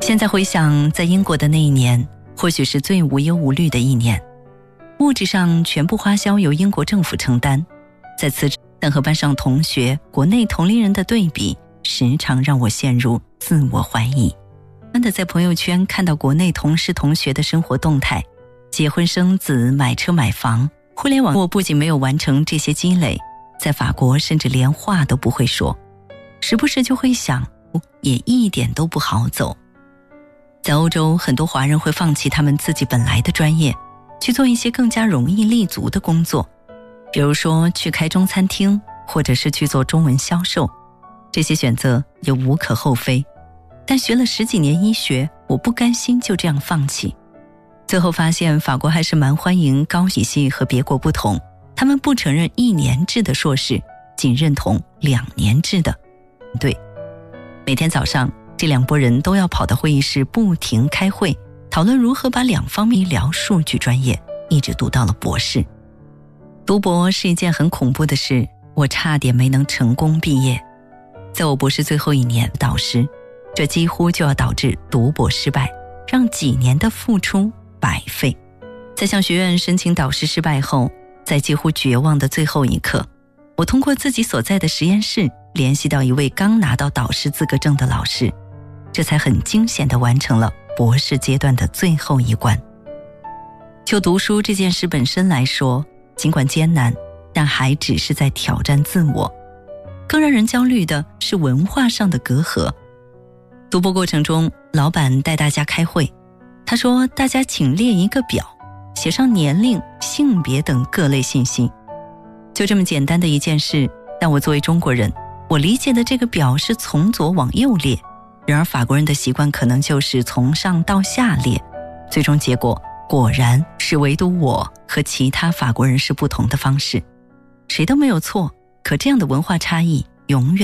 现在回想，在英国的那一年，或许是最无忧无虑的一年。物质上全部花销由英国政府承担，在辞职但和班上同学、国内同龄人的对比，时常让我陷入自我怀疑。慢的在朋友圈看到国内同事同学的生活动态，结婚生子、买车买房，互联网我不仅没有完成这些积累，在法国甚至连话都不会说，时不时就会想，也一点都不好走。在欧洲，很多华人会放弃他们自己本来的专业，去做一些更加容易立足的工作，比如说去开中餐厅，或者是去做中文销售。这些选择也无可厚非，但学了10几年医学，我不甘心就这样放弃。最后发现法国还是蛮欢迎高体系和别国不同，他们不承认1年制的硕士，仅认同2年制的。对，每天早上这2拨人都要跑到会议室不停开会，讨论如何把2方面医疗数据专业一直读到了博士。读博是一件很恐怖的事，我差点没能成功毕业。在我博士最后1年导师，这几乎就要导致读博失败，让几年的付出白费。在向学院申请导师失败后，在几乎绝望的最后一刻，我通过自己所在的实验室联系到一位刚拿到导师资格证的老师，这才很惊险地完成了博士阶段的最后一关。就读书这件事本身来说，尽管艰难，但还只是在挑战自我。更让人焦虑的是文化上的隔阂。读博过程中，老板带大家开会，他说大家请列一个表，写上年龄、性别等各类信息。就这么简单的一件事，但我作为中国人，我理解的这个表是从左往右列，然而法国人的习惯可能就是从上到下列，最终结果果然是唯独我和其他法国人是不同的方式。谁都没有错，可这样的文化差异永远